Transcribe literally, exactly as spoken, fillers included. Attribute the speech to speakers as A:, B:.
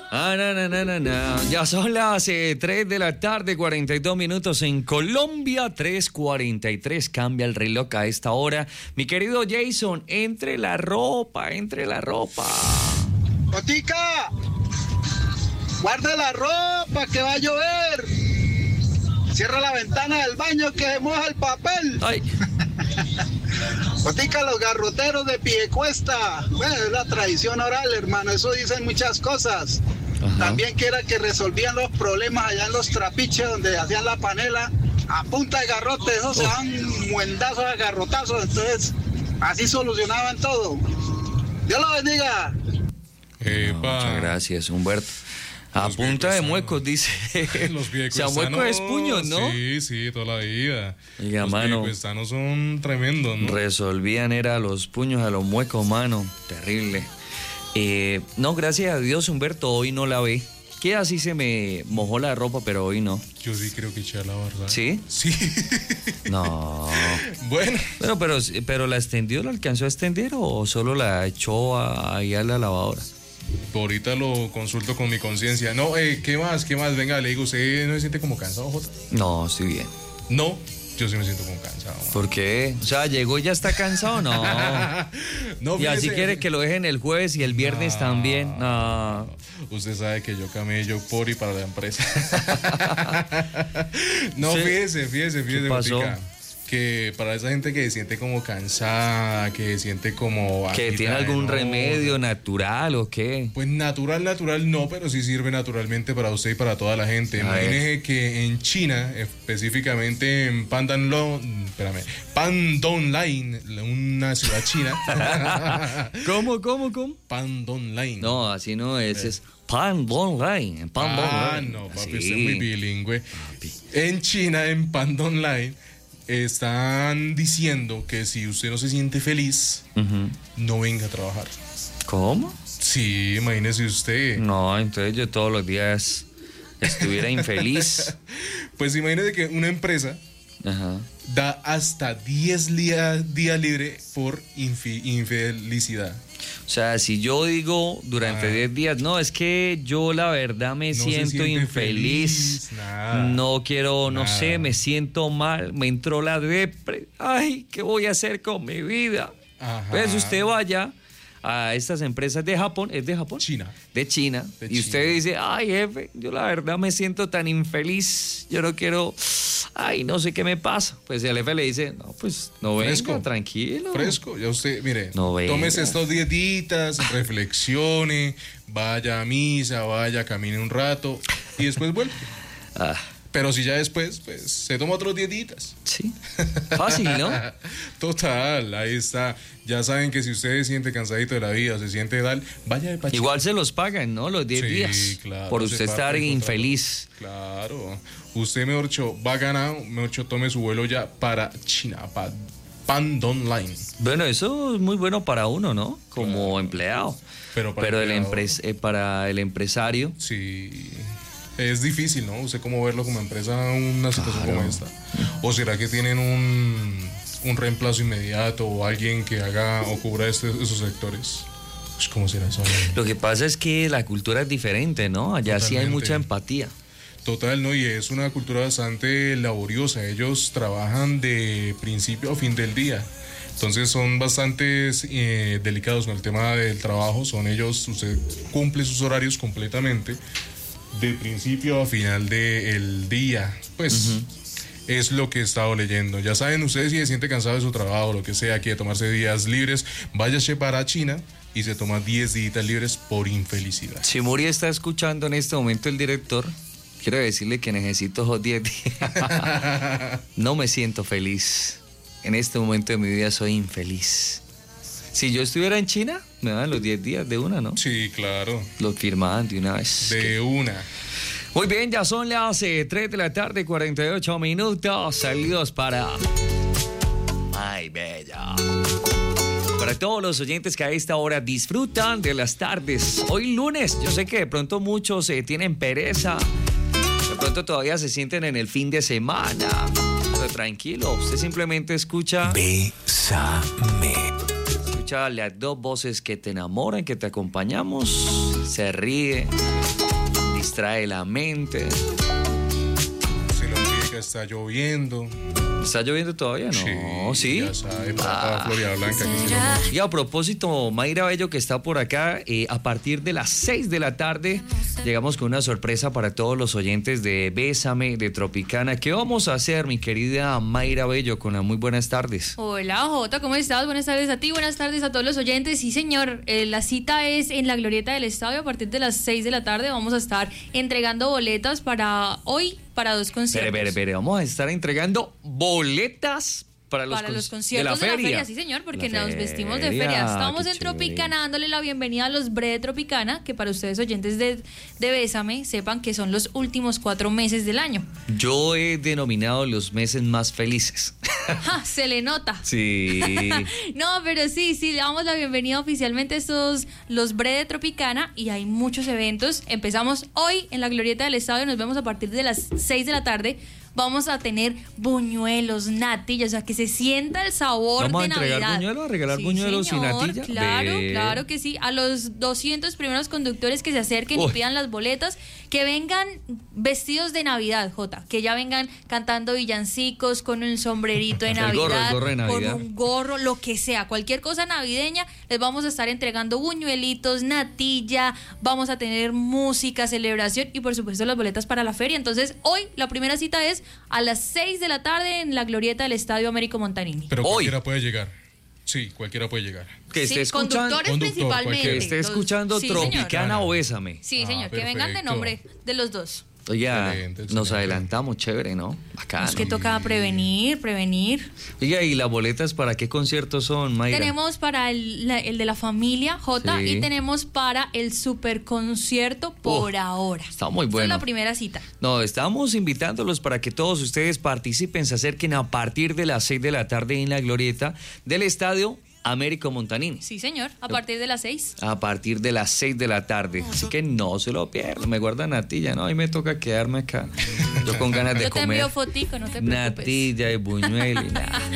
A: Ah, no, no, no, no, no. Ya son las eh, tres de la tarde, cuarenta y dos minutos en Colombia, tres cuarenta y tres. Cambia el reloj a esta hora. Mi querido Jason, entre la ropa, entre la ropa.
B: ¡Botica! ¡Guarda la ropa que va a llover! ¡Cierra la ventana del baño que se moja el papel!
A: ¡Ay!
B: Botica, los garroteros de Piedecuesta. Bueno, es la tradición oral, hermano. Eso dicen muchas cosas. Ajá. También que era que resolvían los problemas allá en los trapiches donde hacían la panela a punta de garrote. Eso oh. se daban muendazos a garrotazos. Entonces, así solucionaban todo. Dios lo bendiga.
A: No, muchas gracias, Humberto. A los punta de muecos, dice.
C: Los
A: o sea, muecos es puños, ¿no?
C: Sí, sí, toda la vida.
A: Oiga,
C: los
A: mano,
C: piedecuestanos son tremendos, ¿no?
A: Resolvían era los puños a los muecos, mano. Terrible. Eh, no, gracias a Dios, Humberto, hoy no la ve. Que así se me mojó la ropa, pero hoy no.
C: Yo sí creo que eché a lavar, ¿verdad?
A: ¿Sí?
C: Sí.
A: No.
C: Bueno.
A: Bueno, pero, pero ¿la extendió, la alcanzó a extender o solo la echó a, ahí a la lavadora?
C: Ahorita lo consulto con mi conciencia. No, eh, ¿qué más? ¿Qué más? Venga, le digo, ¿usted no se siente como cansado, Jota?
A: No, estoy bien.
C: No, yo sí me siento como cansado. Man.
A: ¿Por qué? O sea, ¿llegó y ya está cansado? No. No, y así quiere que lo dejen el jueves y el viernes no, también. No.
C: Usted sabe que yo camello por y para la empresa. No, sí. fíjese, fíjese, fíjese.
A: ¿Qué pasó?
C: Botica, que para esa gente que se siente como cansada, que se siente como...
A: ¿Que tiene algún no, remedio natural o qué?
C: Pues natural, natural no, pero sí sirve naturalmente para usted y para toda la gente. Imagínese que en China, específicamente en Pandong, espérame, Pandong-Line, una ciudad china.
A: ¿Cómo, cómo, cómo?
C: Pandong-Line.
A: No, así no es, es Pandong-Line. Pandong
C: ah, no, papi, usted es muy bilingüe. Papi. En China, en Pandong-Line, están diciendo que si usted no se siente feliz, uh-huh. no venga a trabajar.
A: ¿Cómo?
C: Sí, imagínese usted.
A: No, entonces yo todos los días estuviera infeliz.
C: Pues imagínese que una empresa uh-huh. da hasta diez días libres por infi- infelicidad.
A: O sea, si yo digo durante diez ah. días, no, es que yo la verdad me no siento infeliz, feliz, no quiero, nada. no sé, me siento mal, me entró la depre, ay, ¿qué voy a hacer con mi vida? Ajá. Pues usted vaya a estas empresas de Japón, ¿es de Japón?
C: China.
A: De China, de y China. Usted dice, ay, jefe, yo la verdad me siento tan infeliz, yo no quiero, ay, no sé qué me pasa. Pues el jefe le dice, no, pues no venga, fresco, tranquilo.
C: Fresco, ya usted, mire,
A: no
C: tómese estos diez días, reflexione, vaya a misa, vaya, camine un rato y después vuelve. Ah. Pero si ya después, pues, se toma otros diez días.
A: Sí, fácil, ¿no?
C: Total, ahí está. Ya saben que si usted se siente cansadito de la vida o se siente tal, vaya de pachito.
A: Igual se los pagan, ¿no? Los diez
C: sí,
A: días.
C: Claro,
A: por usted estar infeliz.
C: Claro. Usted, mejor dicho, va ganado, mejor dicho, tome su vuelo ya para China, para Pandong-Line.
A: Bueno, eso es muy bueno para uno, ¿no? Como claro. empleado. Pero, para, Pero el empleado, el empre- eh, para el empresario.
C: Sí. Es difícil, ¿no? Usted cómo verlo como empresa una situación claro. como esta. ¿O será que tienen un, un reemplazo inmediato o alguien que haga o cubra este, esos sectores? Pues, ¿cómo será eso?
A: Lo que pasa es que la cultura es diferente, ¿no? Allá Totalmente. sí hay mucha empatía.
C: Total, ¿no? Y es una cultura bastante laboriosa. Ellos trabajan de principio a fin del día. Entonces son bastante eh, delicados con el tema del trabajo. Son ellos, usted cumple sus horarios completamente. De principio a final del día, pues uh-huh. es lo que he estado leyendo. Ya saben ustedes, si se siente cansado de su trabajo, lo que sea, quiere tomarse días libres, váyase para China y se toma diez días libres por infelicidad.
A: Si Muri está escuchando en este momento el director, quiero decirle que necesito esos diez días. No me siento feliz. En este momento de mi vida soy infeliz. Si yo estuviera en China, me dan los diez días de una, ¿no?
C: Sí, claro.
A: Los firmaban de una vez.
C: De ¿Qué? una.
A: Muy bien, ya son las eh, tres de la tarde, cuarenta y ocho minutos. Saludos para... Ay, bella. Para todos los oyentes que a esta hora disfrutan de las tardes. Hoy lunes, yo sé que de pronto muchos eh, tienen pereza. De pronto todavía se sienten en el fin de semana. Pero tranquilo, usted simplemente escucha...
D: Bésame.
A: Escucha las dos voces que te enamoran, que te acompañamos. Se ríe. distrae la mente.
C: Se lo olvida que está lloviendo.
A: ¿Está lloviendo todavía? No, ¿sí?
C: Ya sabe, para
A: Ah.
C: toda Florida Blanca. Que se lo...
A: Y a propósito, Mayra Bello, que está por acá, eh, a partir de las seis de la tarde llegamos con una sorpresa para todos los oyentes de Bésame, de Tropicana. ¿Qué vamos a hacer, mi querida Mayra Bello, con las muy buenas tardes?
E: Hola, Jota, ¿cómo estás? Buenas tardes a ti, buenas tardes a todos los oyentes. Sí, señor, eh, la cita es en la Glorieta del Estadio a partir de las seis de la tarde. Vamos a estar entregando boletas para hoy, para dos conciertos.
A: Espere, espere, espere, vamos a estar entregando boletas para los,
E: Para los
A: con-
E: conciertos
A: de la feria.
E: sí señor, porque
A: La
E: nos vestimos de
A: feria,
E: feria. Estamos
A: qué
E: en
A: chévere.
E: Tropicana dándole la bienvenida a los Bre de Tropicana, que para ustedes oyentes de, de Bésame, sepan que son los últimos cuatro meses del año.
A: Yo he denominado los meses más felices.
E: ¡Ja! Se le nota.
A: Sí.
E: No, pero sí, sí, le damos la bienvenida oficialmente a estos, los Bre de Tropicana, y hay muchos eventos. Empezamos hoy en la Glorieta del Estadio, nos vemos a partir de las seis de la tarde. Vamos a tener buñuelos, natillas, o sea, que se sienta el sabor
A: ¿Vamos a
E: de
A: entregar
E: Navidad.
A: buñuelos, a regalar
E: Sí,
A: buñuelos y
E: señor,
A: natilla?
E: Claro,
A: Ve.
E: claro que sí. A los doscientos primeros conductores que se acerquen
A: Uy.
E: y pidan las boletas, que vengan vestidos de Navidad, Jota, que ya vengan cantando villancicos, con un sombrerito de
A: El
E: Navidad,
A: gorro, el gorro de Navidad.
E: con un gorro, lo que sea, cualquier cosa navideña, les vamos a estar entregando buñuelitos, natilla, vamos a tener música, celebración y por supuesto las boletas para la feria. Entonces, hoy la primera cita es a las seis de la tarde en la Glorieta del Estadio Américo Montanini.
C: Pero
A: Hoy.
C: cualquiera puede llegar. Sí, cualquiera puede llegar.
A: Que
E: Sí,
A: esté escuchando,
E: conductores
C: Conductor,
E: principalmente.
C: cualquiera.
A: que esté
E: Los-
A: escuchando
E: sí, señor.
A: Tropicana o Bésame.
E: Sí,
C: Ah,
E: señor, que vengan de
C: perfecto.
E: nombre de los dos.
A: Oiga,
C: Excelente,
A: nos
C: excelente.
A: adelantamos, chévere, ¿no? Bacano.
E: Es que toca prevenir, prevenir.
A: Oiga, ¿y las boletas para qué conciertos son, Mayra?
E: Tenemos para el, la- el de la familia, J,
A: Sí.
E: y tenemos para el super concierto por
A: Uf,
E: ahora.
A: está muy
E: Esta
A: bueno.
E: es la primera cita.
A: No, estamos invitándolos para que todos ustedes participen, se acerquen a partir de las seis de la tarde en la glorieta del Estadio Américo Montanini.
E: Sí, señor, a partir de las seis.
A: A partir de las seis de la tarde. Así que no se lo pierdan. Me guardan natilla, ¿no? A mí me toca quedarme acá. Yo con ganas de
E: Yo te
A: comer
E: envío fotico, no te preocupes.
A: natilla y buñuelo y nada.